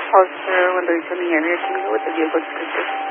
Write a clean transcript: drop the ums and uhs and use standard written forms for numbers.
Officer 132 in the area, can you go with the vehicle description?